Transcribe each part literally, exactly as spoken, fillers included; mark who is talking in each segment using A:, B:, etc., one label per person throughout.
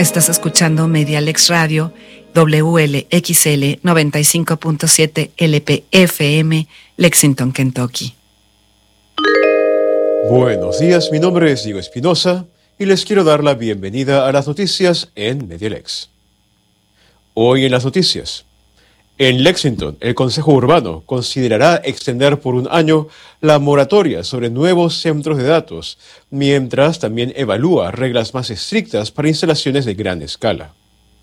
A: Estás escuchando Medialex Radio, W L X L noventa y cinco punto siete L P F M, Lexington, Kentucky.
B: Buenos días, mi nombre es Diego Espinosa y les quiero dar la bienvenida a las noticias en Medialex. Hoy en las noticias. En Lexington, el Consejo Urbano considerará extender por un año la moratoria sobre nuevos centros de datos, mientras también evalúa reglas más estrictas para instalaciones de gran escala.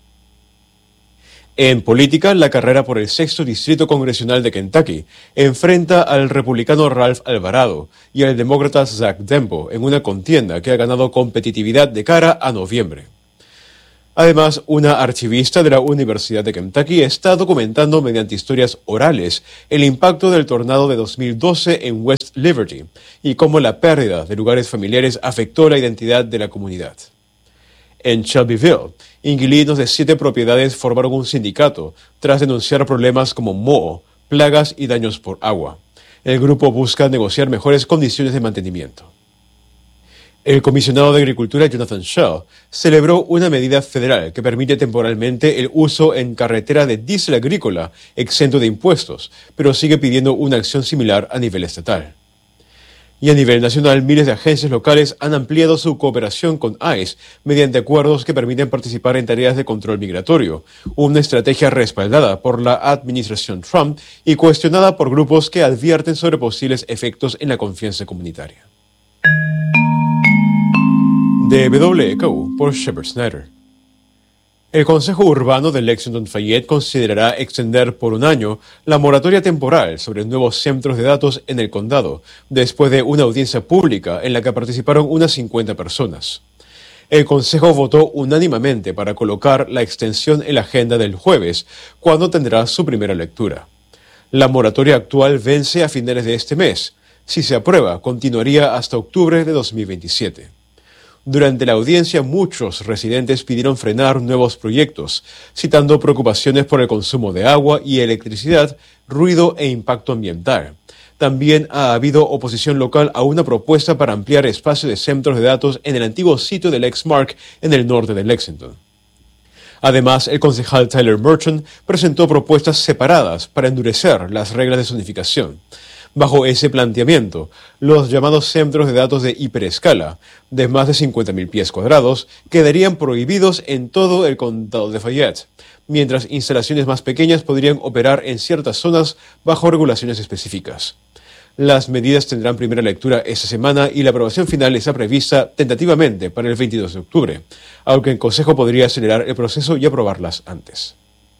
B: En política, la carrera por el sexto distrito congresional de Kentucky enfrenta al republicano Ralph Alvarado y al demócrata Zach Dembo en una contienda que ha ganado competitividad de cara a noviembre. Además, una archivista de la Universidad de Kentucky está documentando mediante historias orales el impacto del tornado de dos mil doce en West Liberty y cómo la pérdida de lugares familiares afectó la identidad de la comunidad. En Shelbyville, inquilinos de siete propiedades formaron un sindicato tras denunciar problemas como moho, plagas y daños por agua. El grupo busca negociar mejores condiciones de mantenimiento. El comisionado de Agricultura, Jonathan Shell, celebró una medida federal que permite temporalmente el uso en carretera de diésel agrícola exento de impuestos, pero sigue pidiendo una acción similar a nivel estatal. Y a nivel nacional, miles de agencias locales han ampliado su cooperación con ICE mediante acuerdos que permiten participar en tareas de control migratorio, una estrategia respaldada por la administración Trump y cuestionada por grupos que advierten sobre posibles efectos en la confianza comunitaria. De W K U por Shepard Snyder. El Consejo Urbano de Lexington Fayette considerará extender por un año la moratoria temporal sobre nuevos centros de datos en el condado, después de una audiencia pública en la que participaron unas cincuenta personas. El Consejo votó unánimemente para colocar la extensión en la agenda del jueves, cuando tendrá su primera lectura. La moratoria actual vence a finales de este mes. Si se aprueba, continuaría hasta octubre de dos mil veintisiete. Durante la audiencia, muchos residentes pidieron frenar nuevos proyectos, citando preocupaciones por el consumo de agua y electricidad, ruido e impacto ambiental. También ha habido oposición local a una propuesta para ampliar espacio de centros de datos en el antiguo sitio del Lexmark en el norte de Lexington. Además, el concejal Tyler Merchant presentó propuestas separadas para endurecer las reglas de zonificación. Bajo ese planteamiento, los llamados centros de datos de hiperescala, de más de cincuenta mil pies cuadrados, quedarían prohibidos en todo el condado de Fayette, mientras instalaciones más pequeñas podrían operar en ciertas zonas bajo regulaciones específicas. Las medidas tendrán primera lectura esta semana y la aprobación final está prevista tentativamente para el veintidós de octubre, aunque el Consejo podría acelerar el proceso y aprobarlas antes.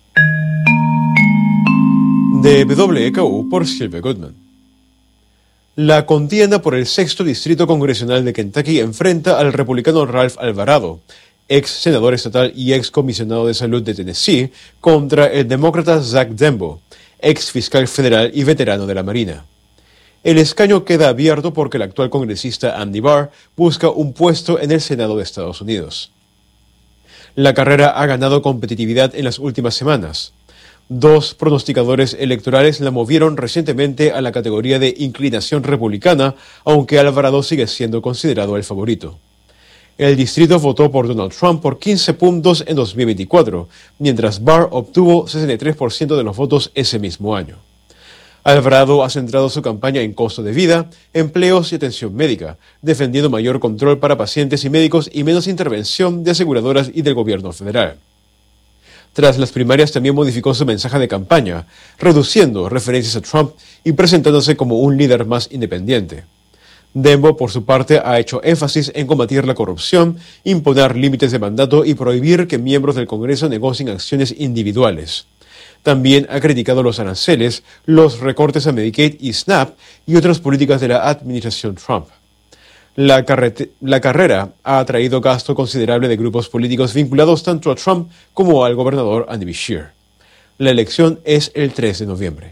B: De W K U por Sylvia Goodman. La contienda por el sexto distrito congresional de Kentucky enfrenta al republicano Ralph Alvarado, ex senador estatal y ex comisionado de salud de Tennessee, contra el demócrata Zach Dembo, ex fiscal federal y veterano de la Marina. El escaño queda abierto porque el actual congresista Andy Barr busca un puesto en el Senado de Estados Unidos. La carrera ha ganado competitividad en las últimas semanas. Dos pronosticadores electorales la movieron recientemente a la categoría de inclinación republicana, aunque Alvarado sigue siendo considerado el favorito. El distrito votó por Donald Trump por quince puntos en dos mil veinticuatro, mientras Barr obtuvo sesenta y tres por ciento de los votos ese mismo año. Alvarado ha centrado su campaña en costo de vida, empleos y atención médica, defendiendo mayor control para pacientes y médicos y menos intervención de aseguradoras y del gobierno federal. Tras las primarias también modificó su mensaje de campaña, reduciendo referencias a Trump y presentándose como un líder más independiente. Dembo, por su parte, ha hecho énfasis en combatir la corrupción, imponer límites de mandato y prohibir que miembros del Congreso negocien acciones individuales. También ha criticado los aranceles, los recortes a Medicaid y SNAP y otras políticas de la administración Trump. La, la carrera ha atraído gasto considerable de grupos políticos vinculados tanto a Trump como al gobernador Andy Beshear. La elección es el tres de noviembre.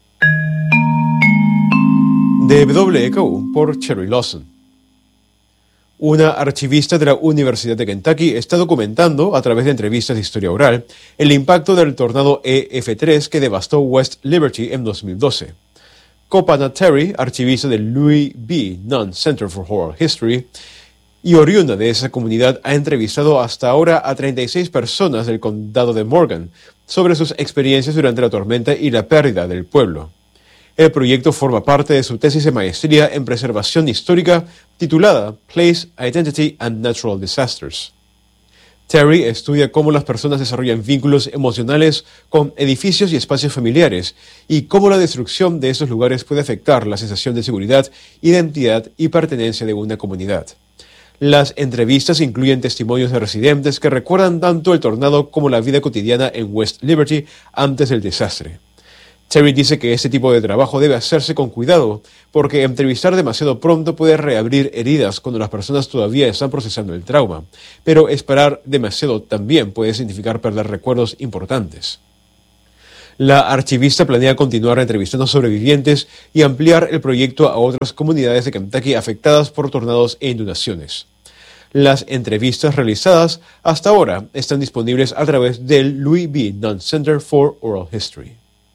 B: De W K U por Cherry Lawson. Una archivista de la Universidad de Kentucky está documentando, a través de entrevistas de historia oral, el impacto del tornado E F tres que devastó West Liberty en dos mil doce. Copana Terry, archivista del Louis B. Nunn Center for Oral History, y oriunda de esa comunidad ha entrevistado hasta ahora a treinta y seis personas del condado de Morgan sobre sus experiencias durante la tormenta y la pérdida del pueblo. El proyecto forma parte de su tesis de maestría en preservación histórica titulada Place, Identity and Natural Disasters. Terry estudia cómo las personas desarrollan vínculos emocionales con edificios y espacios familiares y cómo la destrucción de esos lugares puede afectar la sensación de seguridad, identidad y pertenencia de una comunidad. Las entrevistas incluyen testimonios de residentes que recuerdan tanto el tornado como la vida cotidiana en West Liberty antes del desastre. Terry dice que este tipo de trabajo debe hacerse con cuidado porque entrevistar demasiado pronto puede reabrir heridas cuando las personas todavía están procesando el trauma, pero esperar demasiado también puede significar perder recuerdos importantes. La archivista planea continuar entrevistando sobrevivientes y ampliar el proyecto a otras comunidades de Kentucky afectadas por tornados e inundaciones. Las entrevistas realizadas hasta ahora están disponibles a través del Louis B. Nunn Center for Oral History.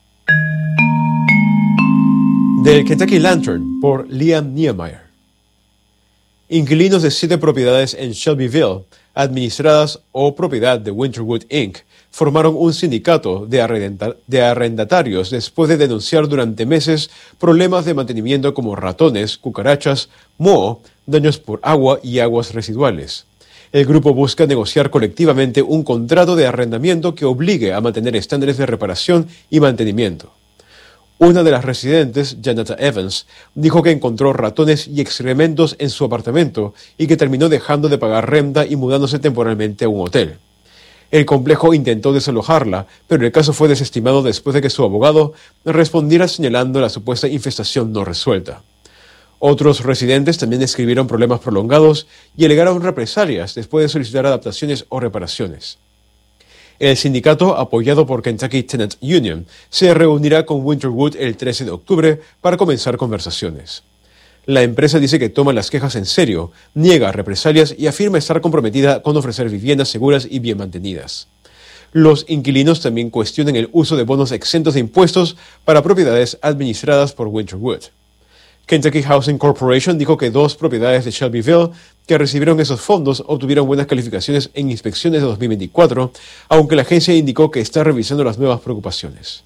B: Del Kentucky Lantern por Liam Niemeyer. Inquilinos de siete propiedades en Shelbyville, administradas o propiedad de Winterwood incorporated, formaron un sindicato de, arrendata- de arrendatarios después de denunciar durante meses problemas de mantenimiento como ratones, cucarachas, moho, daños por agua y aguas residuales. El grupo busca negociar colectivamente un contrato de arrendamiento que obligue a mantener estándares de reparación y mantenimiento. Una de las residentes, Janata Evans, dijo que encontró ratones y excrementos en su apartamento y que terminó dejando de pagar renta y mudándose temporalmente a un hotel. El complejo intentó desalojarla, pero el caso fue desestimado después de que su abogado respondiera señalando la supuesta infestación no resuelta. Otros residentes también describieron problemas prolongados y alegaron represalias después de solicitar adaptaciones o reparaciones. El sindicato, apoyado por Kentucky Tenant Union, se reunirá con Winterwood el trece de octubre para comenzar conversaciones. La empresa dice que toma las quejas en serio, niega represalias y afirma estar comprometida con ofrecer viviendas seguras y bien mantenidas. Los inquilinos también cuestionan el uso de bonos exentos de impuestos para propiedades administradas por Winterwood. Kentucky Housing Corporation dijo que dos propiedades de Shelbyville que recibieron esos fondos obtuvieron buenas calificaciones en inspecciones de dos mil veinticuatro, aunque la agencia indicó que está revisando las nuevas preocupaciones.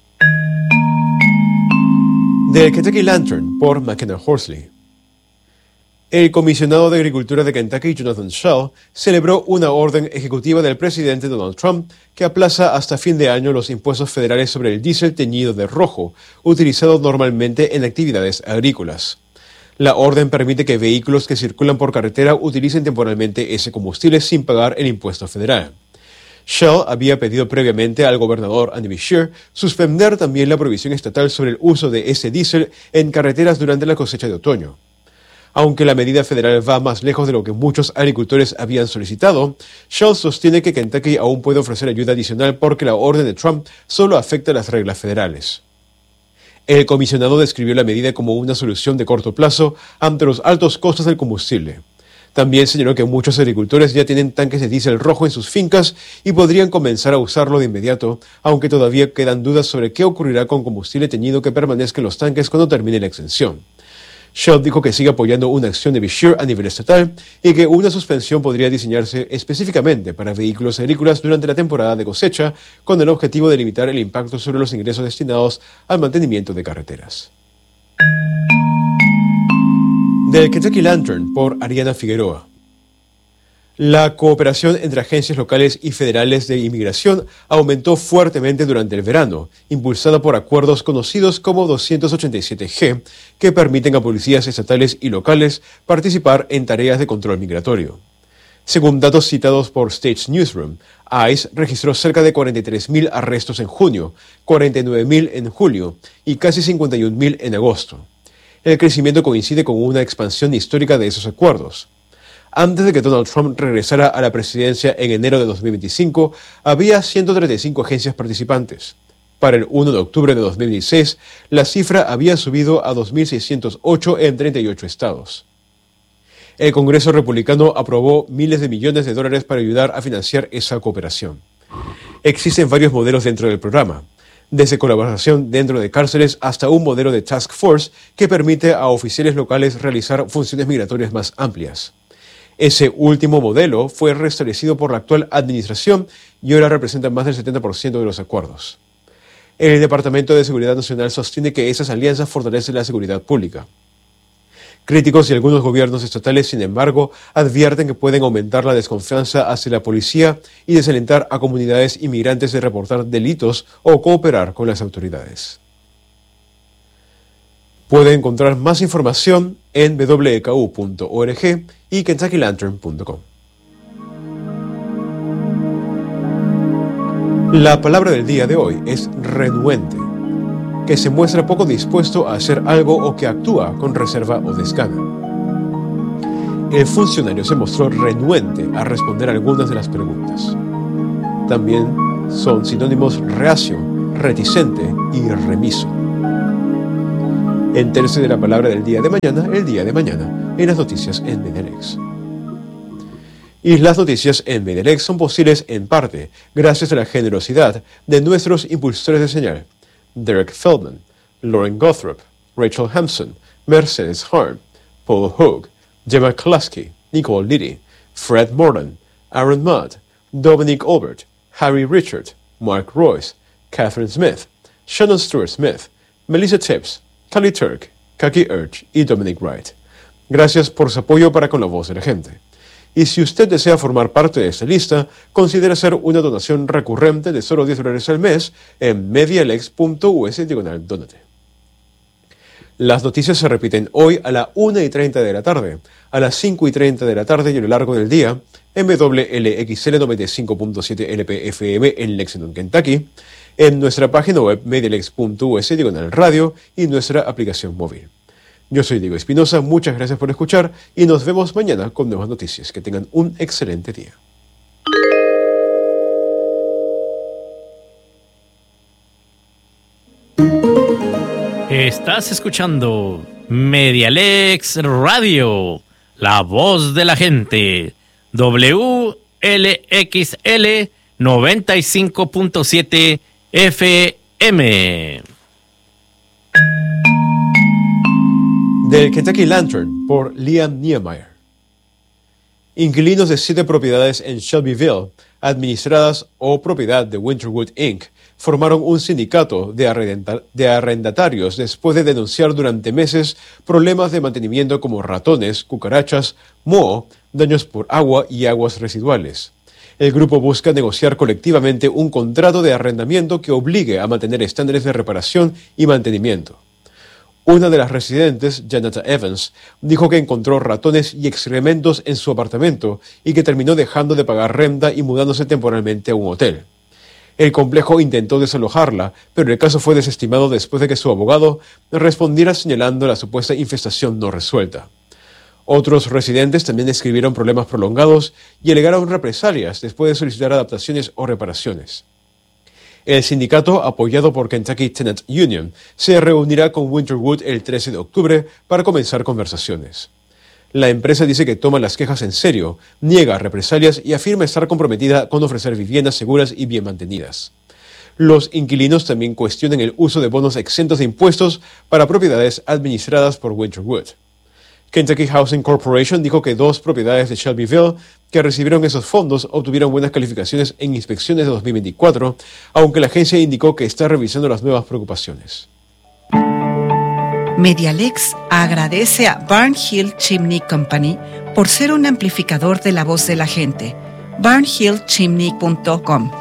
B: Del Kentucky Lantern por McKenna Horsley. El comisionado de Agricultura de Kentucky, Jonathan Schell, celebró una orden ejecutiva del presidente Donald Trump que aplaza hasta fin de año los impuestos federales sobre el diésel teñido de rojo, utilizado normalmente en actividades agrícolas. La orden permite que vehículos que circulan por carretera utilicen temporalmente ese combustible sin pagar el impuesto federal. Shell había pedido previamente al gobernador Andy Beshear suspender también la prohibición estatal sobre el uso de ese diésel en carreteras durante la cosecha de otoño. Aunque la medida federal va más lejos de lo que muchos agricultores habían solicitado, Shell sostiene que Kentucky aún puede ofrecer ayuda adicional porque la orden de Trump solo afecta las reglas federales. El comisionado describió la medida como una solución de corto plazo ante los altos costos del combustible. También señaló que muchos agricultores ya tienen tanques de diésel rojo en sus fincas y podrían comenzar a usarlo de inmediato, aunque todavía quedan dudas sobre qué ocurrirá con combustible teñido que permanezca en los tanques cuando termine la exención. Shell dijo que sigue apoyando una acción de Beshear a nivel estatal y que una suspensión podría diseñarse específicamente para vehículos agrícolas durante la temporada de cosecha, con el objetivo de limitar el impacto sobre los ingresos destinados al mantenimiento de carreteras. Del Kentucky Lantern por Ariana Figueroa. La cooperación entre agencias locales y federales de inmigración aumentó fuertemente durante el verano, impulsada por acuerdos conocidos como doscientos ochenta y siete G, que permiten a policías estatales y locales participar en tareas de control migratorio. Según datos citados por Stage Newsroom, ICE registró cerca de cuarenta y tres mil arrestos en junio, cuarenta y nueve mil en julio y casi cincuenta y un mil en agosto. El crecimiento coincide con una expansión histórica de esos acuerdos. Antes de que Donald Trump regresara a la presidencia en enero de dos mil veinticinco, había ciento treinta y cinco agencias participantes. Para el primero de octubre de dos mil dieciséis, la cifra había subido a dos mil seiscientos ocho en treinta y ocho estados. El Congreso republicano aprobó miles de millones de dólares para ayudar a financiar esa cooperación. Existen varios modelos dentro del programa, desde colaboración dentro de cárceles hasta un modelo de task force que permite a oficiales locales realizar funciones migratorias más amplias. Ese último modelo fue restablecido por la actual administración y ahora representa más del setenta por ciento de los acuerdos. El Departamento de Seguridad Nacional sostiene que esas alianzas fortalecen la seguridad pública. Críticos y algunos gobiernos estatales, sin embargo, advierten que pueden aumentar la desconfianza hacia la policía y desalentar a comunidades inmigrantes de reportar delitos o cooperar con las autoridades. Puede encontrar más información en w k u punto org y kentucky lantern punto com. La palabra del día de hoy es renuente, que se muestra poco dispuesto a hacer algo o que actúa con reserva o desgana. El funcionario se mostró renuente a responder algunas de las preguntas. También son sinónimos reacio, reticente y remiso. Entérese de la palabra del día de mañana, el día de mañana, en las noticias en Medialex. Y las noticias en Medialex son posibles en parte gracias a la generosidad de nuestros impulsores de señal: Derek Feldman, Lauren Gothrop, Rachel Hampson, Mercedes Harm, Paul Hogue, Gemma Klasky, Nicole Liddy, Fred Morton, Aaron Mudd, Dominic Albert, Harry Richard, Mark Royce, Catherine Smith, Shannon Stewart Smith, Melissa Tibbs, Callie Turk, Kaki Urch y Dominic Wright. Gracias por su apoyo para con la voz de la gente. Y si usted desea formar parte de esta lista, considere hacer una donación recurrente de solo diez dólares al mes en medialex punto u s diagonal donate. Las noticias se repiten hoy a la una y treinta de la tarde, a las cinco y treinta de la tarde y a lo largo del día en W L X L noventa y cinco punto siete L P F M en Lexington, Kentucky, en nuestra página web medialex punto u s diagonal radio y nuestra aplicación móvil. Yo soy Diego Espinosa, muchas gracias por escuchar y nos vemos mañana con nuevas noticias. Que tengan un excelente día.
C: Estás escuchando Medialex Radio, la voz de la gente. W L X L noventa y cinco punto siete F M.
B: Del Kentucky Lantern, por Liam Niemeyer. Inquilinos de siete propiedades en Shelbyville, administradas o propiedad de Winterwood incorporated, formaron un sindicato de, arrendata- de arrendatarios después de denunciar durante meses problemas de mantenimiento como ratones, cucarachas, moho, daños por agua y aguas residuales. El grupo busca negociar colectivamente un contrato de arrendamiento que obligue a mantener estándares de reparación y mantenimiento. Una de las residentes, Janata Evans, dijo que encontró ratones y excrementos en su apartamento y que terminó dejando de pagar renta y mudándose temporalmente a un hotel. El complejo intentó desalojarla, pero el caso fue desestimado después de que su abogado respondiera señalando la supuesta infestación no resuelta. Otros residentes también escribieron problemas prolongados y alegaron represalias después de solicitar adaptaciones o reparaciones. El sindicato, apoyado por Kentucky Tenant Union, se reunirá con Winterwood el trece de octubre para comenzar conversaciones. La empresa dice que toma las quejas en serio, niega represalias y afirma estar comprometida con ofrecer viviendas seguras y bien mantenidas. Los inquilinos también cuestionan el uso de bonos exentos de impuestos para propiedades administradas por Winterwood. Kentucky Housing Corporation dijo que dos propiedades de Shelbyville que recibieron esos fondos obtuvieron buenas calificaciones en inspecciones de dos mil veinticuatro, aunque la agencia indicó que está revisando las nuevas preocupaciones.
A: Medialex agradece a Barn Hill Chimney Company por ser un amplificador de la voz de la gente. barn hill chimney punto com.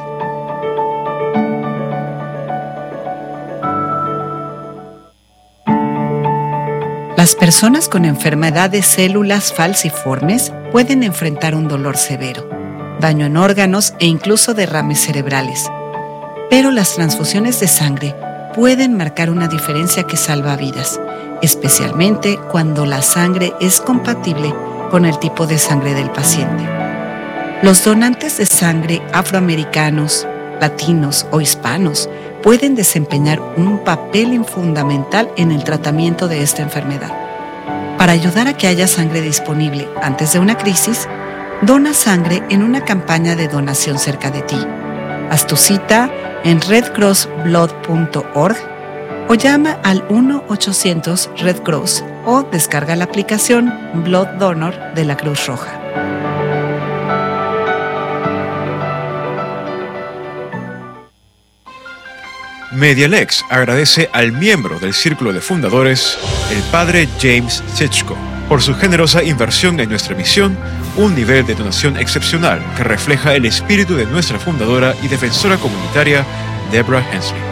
A: Las personas con enfermedad de células falciformes pueden enfrentar un dolor severo, daño en órganos e incluso derrames cerebrales. Pero las transfusiones de sangre pueden marcar una diferencia que salva vidas, especialmente cuando la sangre es compatible con el tipo de sangre del paciente. Los donantes de sangre afroamericanos, latinos o hispanos pueden desempeñar un papel fundamental en el tratamiento de esta enfermedad. Para ayudar a que haya sangre disponible antes de una crisis, dona sangre en una campaña de donación cerca de ti. Haz tu cita en red cross blood punto org o llama al uno ochocientos red cross o descarga la aplicación Blood Donor de la Cruz Roja.
B: Medialex agradece al miembro del Círculo de Fundadores, el padre James Sitchko, por su generosa inversión en nuestra misión, un nivel de donación excepcional que refleja el espíritu de nuestra fundadora y defensora comunitaria, Deborah Hensley.